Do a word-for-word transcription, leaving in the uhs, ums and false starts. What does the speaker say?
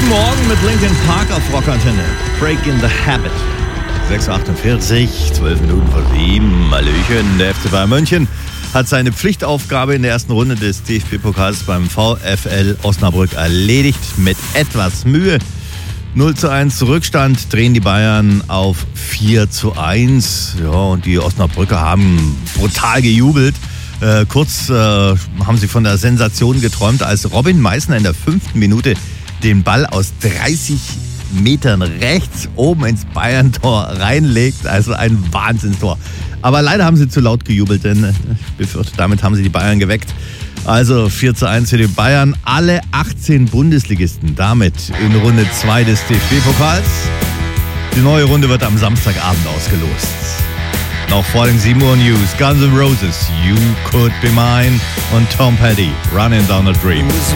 Guten Morgen mit Linkin Park auf Rockantenne. Break in the Habit. sechs Uhr achtundvierzig, zwölf Minuten vor sieben. Hallöchen, der F C Bayern München hat seine Pflichtaufgabe in der ersten Runde des D F B-Pokals beim VfL Osnabrück erledigt. Mit etwas Mühe. null zu eins Rückstand, drehen die Bayern auf vier zu eins. Ja, und die Osnabrücker haben brutal gejubelt. Äh, kurz äh, haben sie von der Sensation geträumt, als Robin Meissner in der fünften Minute den Ball aus dreißig Metern rechts oben ins Bayern-Tor reinlegt. Also ein Wahnsinnstor. Aber leider haben sie zu laut gejubelt, denn ich befürchte, damit haben sie die Bayern geweckt. Also vier zu eins für die Bayern. Alle achtzehn Bundesligisten damit in Runde zwei des D F B-Pokals. Die neue Runde wird am Samstagabend ausgelost. Noch vor den sieben Uhr News, Guns N' Roses, You Could Be Mine und Tom Petty, Running Down a Dream.